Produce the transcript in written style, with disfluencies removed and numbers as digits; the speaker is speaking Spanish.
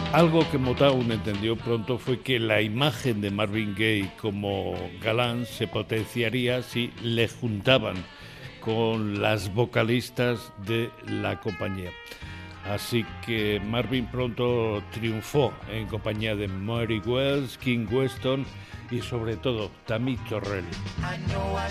Algo que Motown entendió pronto fue que la imagen de Marvin Gaye como galán se potenciaría si le juntaban con las vocalistas de la compañía. Así que Marvin pronto triunfó en compañía de Mary Wells, King Weston y sobre todo Tammy Terrell.